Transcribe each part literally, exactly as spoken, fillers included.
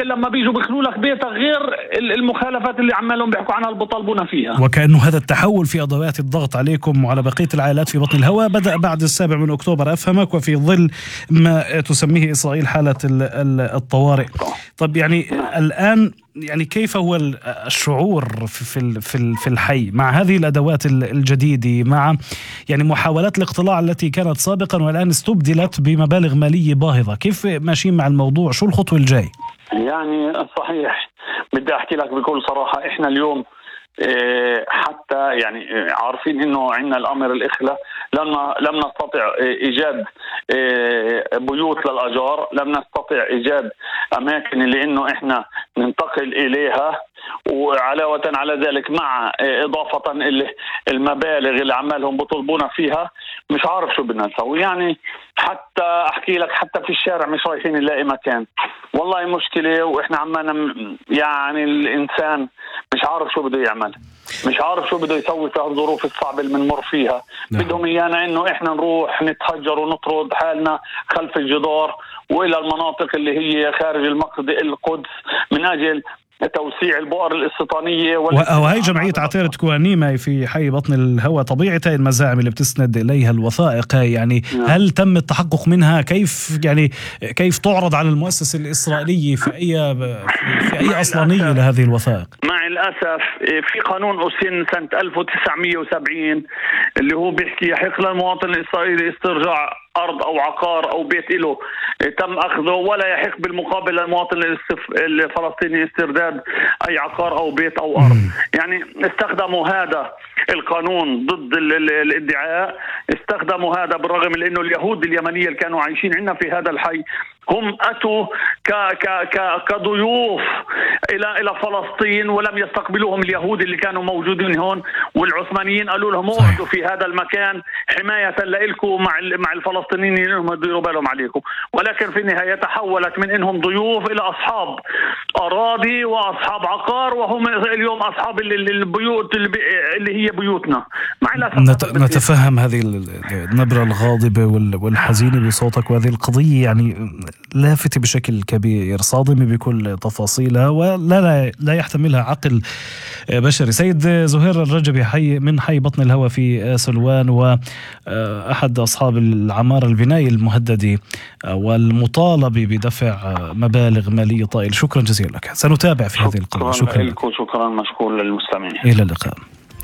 ولكن لما بيجوا بيخلوا لك بيتك غير المخالفات اللي عمالهم بيحكوا عنها اللي بيطالبونا فيها. وكأنه هذا التحول في أدوات الضغط عليكم وعلى بقية العائلات في بطن الهواء بدأ بعد السابع من أكتوبر، أفهمك، وفي ظل ما تسميه إسرائيل حالة الطوارئ. طب يعني الآن يعني كيف هو الشعور في في في الحي مع هذه الأدوات الجديدة، مع يعني محاولات الاقتلاع التي كانت سابقا والآن استبدلت بمبالغ مالية باهظة؟ كيف ماشيين مع الموضوع؟ شو الخطوة الجاي؟ يعني صحيح بدي أحكي لك بكل صراحة، إحنا اليوم حتى يعني عارفين انه عندنا الامر الاخلاء، لما لم نستطع ايجاد بيوت للاجار، لم نستطع ايجاد اماكن اللي انه احنا ننتقل اليها، وعلاوه على ذلك مع اضافه المبالغ اللي عمالهم بيطلبونا فيها، مش عارف شو بدنا نسوي. يعني حتى احكي لك حتى في الشارع مش رايحين نلاقي مكان، والله مشكله. واحنا عمالنا يعني الانسان مش عارف شو بده يعمل، مش عارف شو بده يسوي في الظروف الصعبة اللي بنمر فيها. نعم. بدهم إيانا إنه إحنا نروح نتهجر ونطرد حالنا خلف الجدار وإلى المناطق اللي هي خارج القدس من أجل توسيع البؤر الاستيطانية. وهي جمعية عطيرة كوانيمة في حي بطن الهواء طبيعة المزاعم اللي بتسند إليها الوثائق، يعني نعم. هل تم التحقق منها؟ كيف يعني كيف تعرض على المؤسسة الإسرائيلية في أي في أي أصلانية لهذه الوثائق؟ مع الأسف في قانون أسن سنة ألف وتسعمية وسبعين اللي هو بيحكي يحق للمواطن الإسرائيلي استرجاع أرض أو عقار أو بيت له تم أخذه، ولا يحق بالمقابل للمواطن الفلسطيني استرداد أي عقار أو بيت أو أرض. يعني استخدموا هذا القانون ضد الادعاء، استخدموا هذا بالرغم من أنه اليهود اليمنية اللي كانوا عايشين عندنا في هذا الحي هم أتوا ك ك ك كضيوف إلى إلى فلسطين، ولم يستقبلوهم اليهود اللي كانوا موجودين هون، والعثمانيين قالوا لهم اقعدوا في هذا المكان حماية لكم مع مع الفلسطينيين انهم يديروا بالهم عليكم. ولكن في النهاية تحولت من انهم ضيوف الى اصحاب اراضي واصحاب عقار، وهم اليوم اصحاب البيوت اللي هي بيوتنا. مع الاسف نتفهم هذه النبرة الغاضبة والحزينة بصوتك، وهذه القضية يعني لافتة بشكل كبير، صادمة بكل تفاصيلها ولا لا, لا يحتملها عقل بشري. سيد زهير الرجبي حي من حي بطن الهواء في سلوان، وأحد أصحاب العمارة البناية المهددة والمطالبة بدفع مبالغ مالية طائلة، شكرا جزيلا لك، سنتابع في هذه القضية. شكرا لك وشكرا مشكور للمستمعين. إلى اللقاء.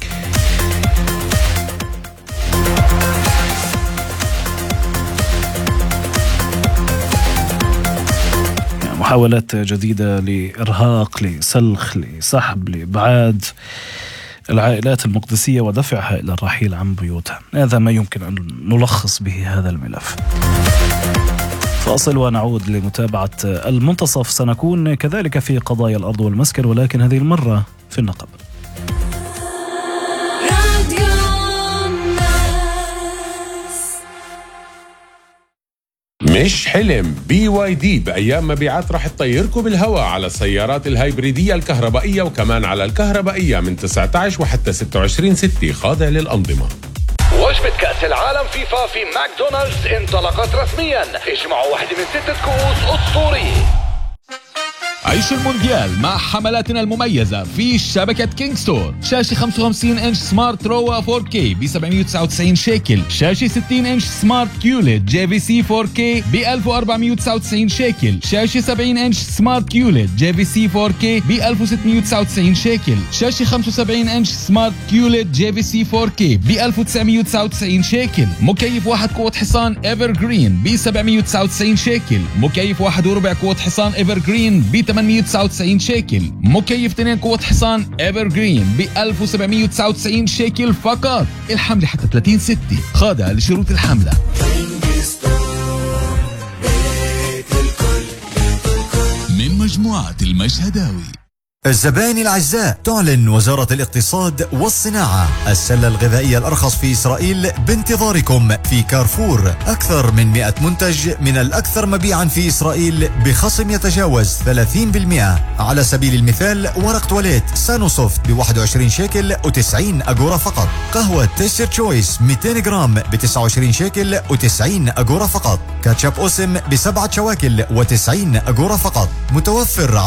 محاولات جديدة لإرهاق، لسلخ، لسحب، لإبعاد العائلات المقدسية ودفعها إلى الرحيل عن بيوتها. هذا ما يمكن أن نلخص به هذا الملف. فاصل ونعود لمتابعة المنتصف. سنكون كذلك في قضايا الأرض والمسكن، ولكن هذه المرة في النقب. مش حلم، بي واي دي بأيام مبيعات رح تطيركم بالهواء على السيارات الهايبريدية الكهربائية، وكمان على الكهربائية من تسعة عشر وحتى ستة وعشرين ستة، خاضع للأنظمة. وجبة كأس العالم فيفا في ماكدونالدز انطلقت رسميا، اجمعوا واحدة من ستة كؤوس أسطورية. عيش المونديال مع حملاتنا المميزة في شبكة كينج ستور. شاشة خمسة وخمسين إنش سمارت روا فور كي ب سبعمية وتسعة وتسعين شيكل، شاشة ستين إنش سمارت كيوليد جي في سي فور كي ب ألف وأربعمية وتسعة وتسعين شيكل، شاشة سبعين إنش سمارت كيوليد جي في سي فور كي ب ألف وستمية وتسعة وتسعين شيكل، شاشة خمسة وسبعين إنش سمارت كيوليد جي في سي فور كي ب ألف وتسعمية وتسعة وتسعين شيكل، مكيف واحد قوة حصان ايفر جرين ب سبعمية وتسعة وتسعين شيكل، مكيف واحد وربع قوة حصان ايفر جرين ب ثمانمية وتسعة وتسعين شيكل، مكيف اثنين قوة حصان ايفر جرين ب ألف وسبعمية وتسعة وتسعين شيكل فقط. الحملة حتى ثلاثين ستة، خاضع لشروط الحملة. من مجموعة المشهداوي. الزبائن الأعزاء، تعلن وزارة الاقتصاد والصناعة السلة الغذائية الأرخص في إسرائيل بانتظاركم في كارفور. أكثر من مئة منتج من الأكثر مبيعا في إسرائيل بخصم يتجاوز ثلاثين بالمئة. على سبيل المثال، ورق تواليت سانوسوفت ب واحد وعشرين شيكل وتسعين أجورة فقط. قهوة تيستر تشويس مئتين جرام ب تسعة وعشرين شيكل وتسعين أجورة فقط. كاتشب أوسم بسبعة شواكل وتسعين أجورة فقط. متوفر